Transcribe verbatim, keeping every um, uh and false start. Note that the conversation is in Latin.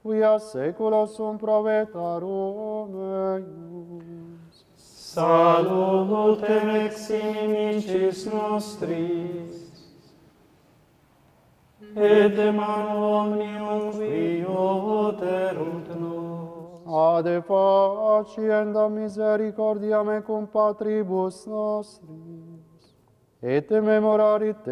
via saeculorum provetarum eius. Salutem ex inimicis nostris, et de manu omnium qui oderunt nos. Ade facienda misericordiam et cum patribus nostris, et memorarit